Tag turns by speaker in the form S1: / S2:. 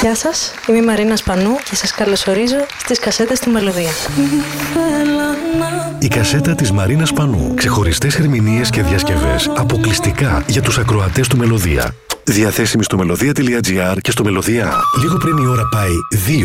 S1: Γεια σας, είμαι η Μαρίνα Σπανού και σας καλωσορίζω στις κασέτες του Μελωδία.
S2: Η κασέτα της Μαρίνας Σπανού. Ξεχωριστές ερμηνείες και διασκευές αποκλειστικά για τους ακροατές του Μελωδία. Διαθέσιμη στο melodia.gr και στο Μελωδία. Λίγο πριν η ώρα πάει 2.